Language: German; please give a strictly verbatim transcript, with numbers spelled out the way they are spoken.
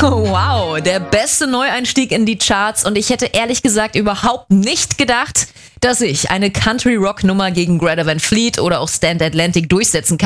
Wow, der beste Neueinstieg in die Charts und ich hätte ehrlich gesagt überhaupt nicht gedacht, dass ich eine Country-Rock-Nummer gegen Greta Van Fleet oder auch Stand Atlantic durchsetzen kann.